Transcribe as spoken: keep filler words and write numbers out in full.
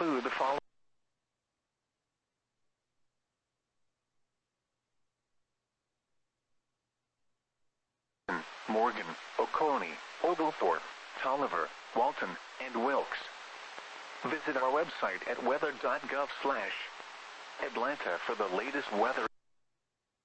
include the following: Morgan, Oconee, Oglethorpe, Tolliver, Walton, and Wilkes. Visit our website at weather dot gov slash Atlanta for the latest weather.